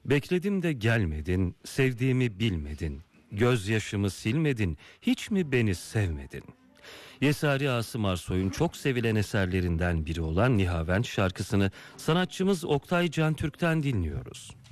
Bekledim de gelmedin, sevdiğimi bilmedin. Gözyaşımı silmedin, hiç mi beni sevmedin? Yesari Asım Arsoy'un çok sevilen eserlerinden biri olan Nihavent şarkısını sanatçımız Oktay Can Türk'ten dinliyoruz.